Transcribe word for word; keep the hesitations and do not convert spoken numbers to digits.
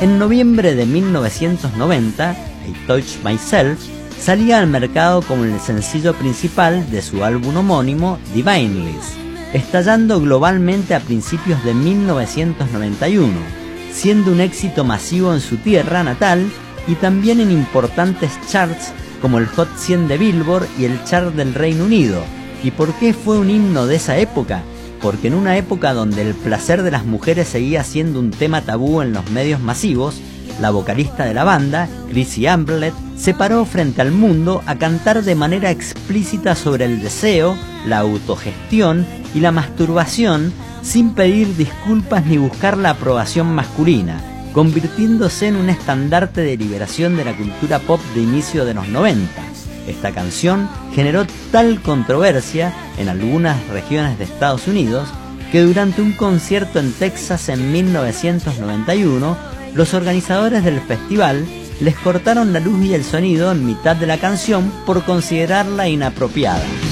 En noviembre de mil novecientos noventa, I Touch Myself salía al mercado como el sencillo principal de su álbum homónimo Divineless, estallando globalmente a principios de mil novecientos noventa y uno, siendo un éxito masivo en su tierra natal y también en importantes charts como el Hot cien de Billboard y el chart del Reino Unido. ¿Y por qué fue un himno de esa época? Porque en una época donde el placer de las mujeres seguía siendo un tema tabú en los medios masivos, la vocalista de la banda, Chrissy Amplet, se paró frente al mundo a cantar de manera explícita sobre el deseo, la autogestión y la masturbación sin pedir disculpas ni buscar la aprobación masculina, convirtiéndose en un estandarte de liberación de la cultura pop de inicio de los noventa. Esta canción generó tal controversia en algunas regiones de Estados Unidos que durante un concierto en Texas en mil novecientos noventa y uno, los organizadores del festival les cortaron la luz y el sonido en mitad de la canción por considerarla inapropiada.